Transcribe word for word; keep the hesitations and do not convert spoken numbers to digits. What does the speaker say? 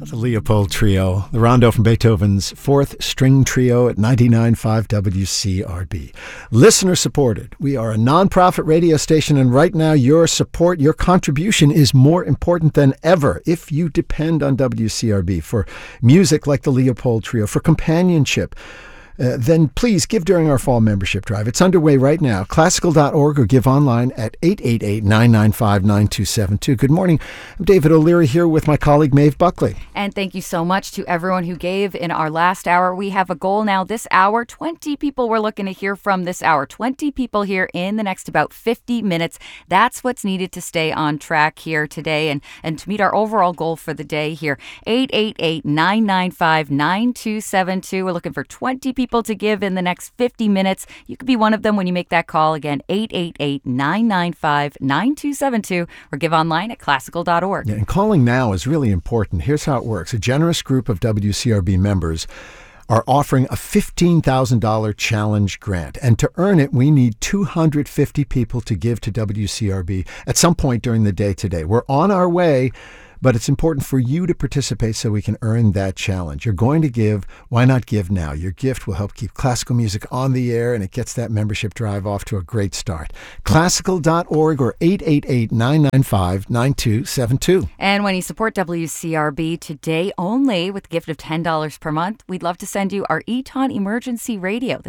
The Leopold Trio, the rondo from Beethoven's Fourth String Trio at ninety-nine point five W C R B. Listener supported. We are a nonprofit radio station, and right now your support, your contribution is more important than ever. If you depend on W C R B for music like the Leopold Trio, for companionship, Uh, then please give during our fall membership drive. It's underway right now. Classical dot org or give online at eight eight eight, nine nine five, nine two seven two. Good morning. I'm David O'Leary here with my colleague Maeve Buckley. And thank you so much to everyone who gave in our last hour. We have a goal now this hour. twenty people we're looking to hear from this hour. twenty people here in the next about fifty minutes. That's what's needed to stay on track here today and, and to meet our overall goal for the day here. eight eight eight, nine nine five, nine two seven two. We're looking for twenty people to give in the next fifty minutes. You could be one of them when you make that call. Again, eight eight eight, nine nine five, nine two seven two or give online at classical dot org. Yeah, and calling now is really important. Here's how it works. A generous group of W C R B members are offering a fifteen thousand dollars challenge grant. And to earn it, we need two hundred fifty people to give to W C R B at some point during the day today. We're on our way, but it's important for you to participate so we can earn that challenge. You're going to give. Why not give now? Your gift will help keep classical music on the air, and it gets that membership drive off to a great start. classical dot org or eight eight eight, nine nine five, nine two seven two. And when you support W C R B today only with a gift of ten dollars per month, we'd love to send you our Eton Emergency Radio.